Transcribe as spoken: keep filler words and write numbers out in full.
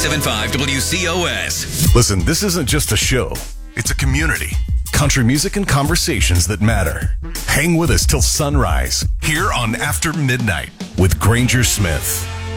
ninety-seven point five W C O S. Listen, this isn't just a show. It's a community. Country music and conversations that matter. Hang with us till sunrise here on After Midnight with Granger Smith.